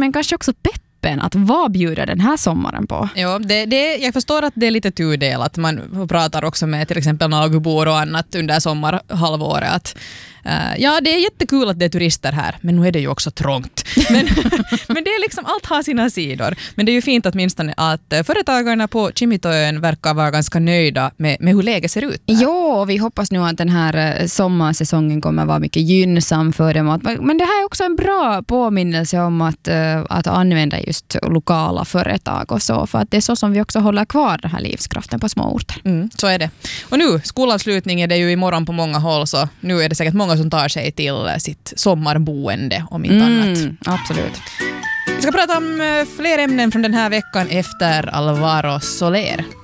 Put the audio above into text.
men kanske också peppen att vad bjuder den här sommaren på? Ja, jag förstår att det är lite tudelat. Man pratar också med till exempel nagubor och annat under sommarhalvåret att ja, det är jättekul att det är turister här, men nu är det ju också trångt. Men det är liksom, allt har sina sidor. Men det är ju fint åtminstone att företagarna på Kimitoön verkar vara ganska nöjda med hur läget ser ut där. Ja, och vi hoppas nu att den här sommarsäsongen kommer vara mycket gynnsam för dem. Men det här är också en bra påminnelse om att använda just lokala företag och så, för att det är så som vi också håller kvar den här livskraften på små orter. Så är det. Och nu, skolavslutning är det ju imorgon på många håll, så nu är det säkert många som tar sig till sitt sommarboende om inte annat. Absolut. Vi ska prata om fler ämnen från den här veckan efter Alvaro Soler.